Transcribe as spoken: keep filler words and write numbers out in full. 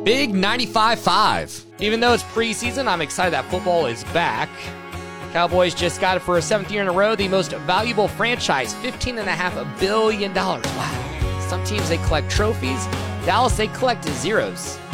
Big ninety-five five. Even though it's preseason, I'm excited that football is back. Cowboys just got it for a seventh year in a row, the most valuable franchise, fifteen point five billion dollars. Wow. Some teams, they collect trophies. Dallas, they collect zeros.